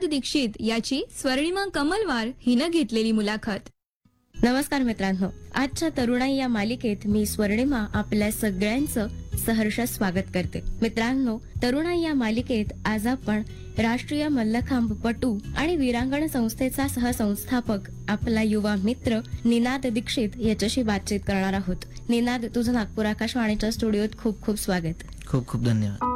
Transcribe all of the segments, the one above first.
दीक्षित याची स्वर्णिमा कमलवार हिनं घेतलेली मुलाखत. नमस्कार मित्रांनो, आजच्या तरुणाई या मालिकेत मी स्वर्णिमा आपल्या सगळ्यांचं सहर्ष स्वागत करते. मित्रांनो, तरुणाई या मालिकेत आज आपण राष्ट्रीय मल्लखांबपटू आणि वीरांगण संस्थेचा सहसंस्थापक आपला युवा मित्र निनाद दीक्षित याच्याशी बातचीत करणार आहोत. निनाद, तुझं नागपूर आकाशवाणीच्या स्टुडिओत खूप खूप स्वागत. खूप खूप धन्यवाद.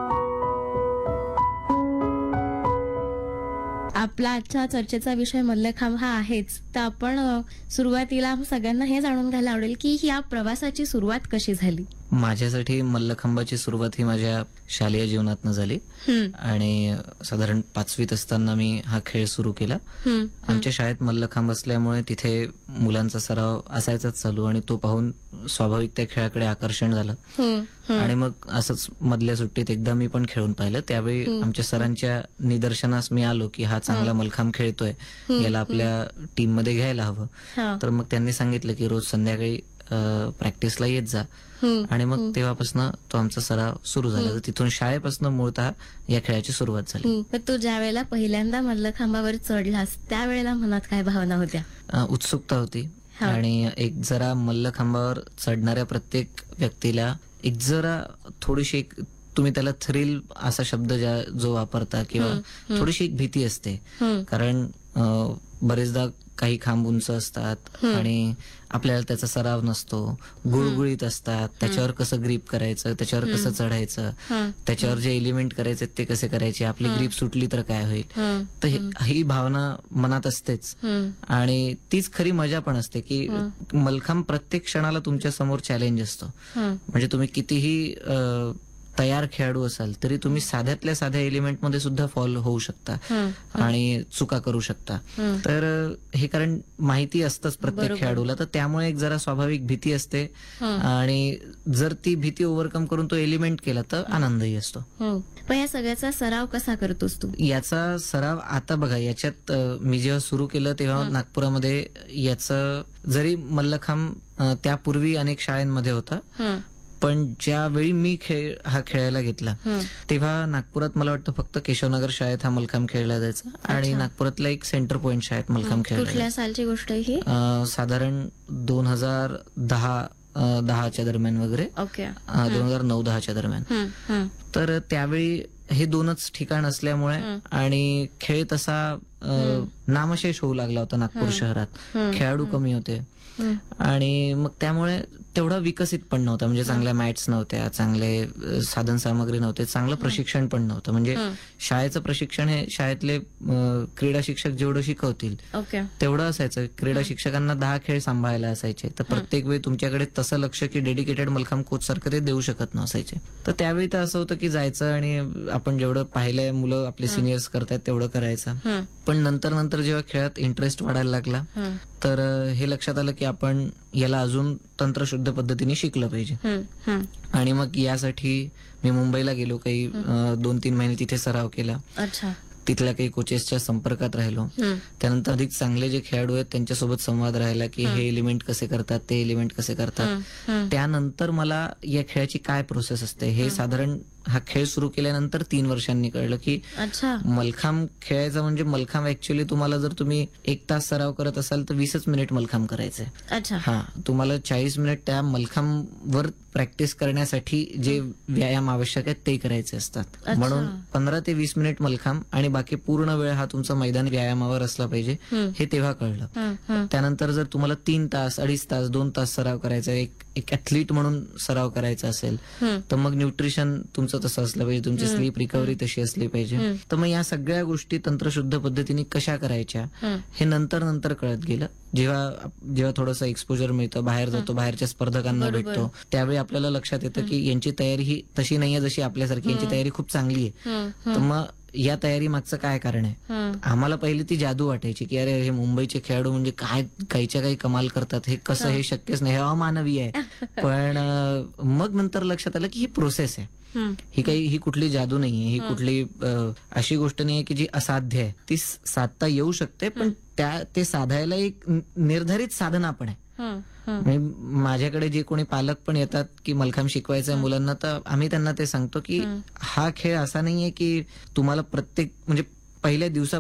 आपला आजच्या चर्चेचा विषय मल्लखांब हा आहेच, तर आपण सुरुवातीला सगळ्यांना हे जाणून घ्यायला आवडेल की या प्रवासाची सुरुवात कशी झाली. माझ्यासाठी मल्लखांबाची सुरुवात ही माझ्या शालेय जीवनातनं झाली आणि साधारण 5वीत असताना मी हा खेळ सुरू केला. आमच्या शाळेत मल्लखांब असल्यामुळे तिथे मुलांचा सराव असायचाच चालू आणि तो पाहून स्वाभाविक त्या खेळाकडे आकर्षण झालं आणि मग असंच मधल्या सुट्टीत एकदा मी पण खेळून पाहिलं. त्यावेळी आमच्या सरांच्या निदर्शनास मी आलो की हा चांगला मल्लखांब खेळतोय, याला आपल्या टीम मध्ये घ्यायला हवं. तर मग त्यांनी सांगितलं की रोज संध्याकाळी प्रॅक्टिसला येत जा आणि मग तेव्हापासून तो आमचा सराव सुरू झाला. तर तिथून शाळेपासून मूळतः या खेळाची सुरुवात झाली. तू ज्या वेळेला पहिल्यांदा मल्लखांबावर चढलास त्यावेळेला मनात काय भावना होत्या? उत्सुकता होती आणि एक जरा मल्लखांबावर चढणाऱ्या प्रत्येक व्यक्तीला एक जरा थोडीशी एक तुम्ही त्याला थ्रिल असा शब्द जो वापरता किंवा थोडीशी एक भीती असते, कारण बरेचदा काही खांब उंच असतात आणि आपल्याला त्याचा सराव नसतो, गुळगुळीत असतात, त्याच्यावर कसं ग्रीप करायचं, त्याच्यावर कसं चढायचं, त्याच्यावर जे एलिमेंट करायचे ते कसे करायचे, आपली ग्रीप सुटली तर काय होईल. तर ही भावना मनात असतेच आणि तीच खरी मजा पण असते की मल्लखांब प्रत्येक क्षणाला तुमच्या समोर चॅलेंज असतो. म्हणजे तुम्ही कितीही तयार खेळाडू असाल तरी तुम्ही साध्यातल्या साध्या एलिमेंट मध्ये सुद्धा फॉल होऊ शकता आणि चुका करू शकता. तर हे कारण माहिती असतंच प्रत्येक खेळाडूला, तर त्यामुळे एक जरा स्वाभाविक भीती असते आणि जर ती भीती ओव्हरकम करून तो एलिमेंट केला तर आनंदही असतो. पण या सगळ्याचा सराव कसा करतोस तू? याचा सराव आता बघा, याच्यात मी जेव्हा सुरू केलं तेव्हा नागपुरामध्ये याचं जरी मल्लखांब त्यापूर्वी अनेक शाळांमध्ये होता, पण ज्यावेळी मी हा खेळायला घेतला तेव्हा नागपुरात मला वाटतं फक्त केशवनगर शाळेत हा मल्लखांब खेळला जायचा आणि नागपुरातल्या एक सेंटर पॉइंट शाळेत मल्लखांब खेळला. कुठल्या सालची गोष्ट ही? साधारण 2010च्या दरम्यान वगैरे, 2009-10च्या दरम्यान. तर त्यावेळी हे दोनच ठिकाण असल्यामुळे आणि खेळ तसा नामशेष होऊ लागला होता नागपूर शहरात, खेळाडू कमी होते आणि मग त्यामुळे तेवढा विकसित पण नव्हता. म्हणजे चांगल्या मॅट्स नव्हत्या, चांगले साधन सामग्री नव्हते, चांगलं प्रशिक्षण पण नव्हतं. म्हणजे शाळेचं प्रशिक्षण हे शाळेतले क्रीडा शिक्षक जेवढं शिकवतील तेवढं असायचं. क्रीडा शिक्षकांना 10 खेळ सांभाळायला असायचे, तर प्रत्येक वेळी तुमच्याकडे तसं लक्ष की डेडिकेटेड मल्लखांब कोच सारखं ते देऊ शकत नसायचे. तर त्यावेळी तर असं होतं की जायचं आणि आपण जेवढं पाहिलंय मुलं आपले सिनियर्स करतायत तेवढं करायचं. पण नंतर नंतर जेव्हा खेळात इंटरेस्ट वाढायला लागला तर हे लक्षात आलं की आपण याला अजून तंत्रशुद्ध पद्धतीने शिकलं पाहिजे आणि मग यासाठी मी मुंबईला गेलो. काही 2-3 महिने तिथे सराव केला. तिथल्या काही कोचेसच्या संपर्कात राहिलो. त्यानंतर अधिक चांगले जे खेळाडू आहेत त्यांच्यासोबत संवाद राहिला की हे एलिमेंट कसे करतात, ते एलिमेंट कसे करतात. त्यानंतर मला या खेळाची काय प्रोसेस असते हे साधारण हा खेळ सुरू केल्यानंतर 3 वर्षांनी कळलं की मल्लखांब खेळायचा म्हणजे मल्लखांब ऍक्च्युअली तुम्हाला जर तुम्ही 1 तास सराव करत असाल तर 20च मिनिट मल्लखांब करायचंय. तुम्हाला 40 मिनिट त्या मल्लखांबवर प्रॅक्टिस करण्यासाठी जे व्यायाम आवश्यक आहेत ते करायचे असतात. म्हणून 15 ते 20 मिनिट मल्लखांब आणि बाकी पूर्ण वेळ हा तुमचा मैदानी व्यायामावर असला पाहिजे हे तेव्हा कळलं. त्यानंतर जर तुम्हाला 3 तास, 2.5 तास, 2 तास सराव करायचा, एक ऍथलीट म्हणून सराव करायचा असेल तर मग न्यूट्रिशन तुमचं तसं असलं पाहिजे, तुमची स्लीप रिकव्हरी तशी असली पाहिजे. तर मग या सगळ्या गोष्टी तंत्रशुद्ध पद्धतीने कशा करायच्या हे नंतर कळत गेलं. जेव्हा थोडंसं एक्सपोजर मिळतं, बाहेर जातो, बाहेरच्या स्पर्धकांना भेटतो, त्यावेळी आपल्याला लक्षात येतं की यांची तयारी ही तशी नाहीये जशी आपल्यासारखी, यांची तयारी खूप चांगली आहे. तर मग या तयारी मागचं काय कारण आहे? आम्हाला पहिली ती जादू वाटायची की अरे हे मुंबईचे खेळाडू म्हणजे काय काहीच्या काही कमाल करतात, हे कसं, हे शक्यच नाही, हे अमानवी आहे. पण मग नंतर लक्षात आलं की ही प्रोसेस आहे, ही कुठली जादू नाहीये, ही कुठली अशी गोष्ट नाहीये की जी असाध्य आहे. ती साधता येऊ शकते, पण ते साधायला एक निर्धारित साधना पण आहे. माझ्याकडे जे कोणी पालक पण येतात की मल्लखांब शिकवायचं मुलांना, तर आम्ही त्यांना ते सांगतो की हा खेळ असा नाहीये की तुम्हाला प्रत्येक म्हणजे पहिल्या दिवसा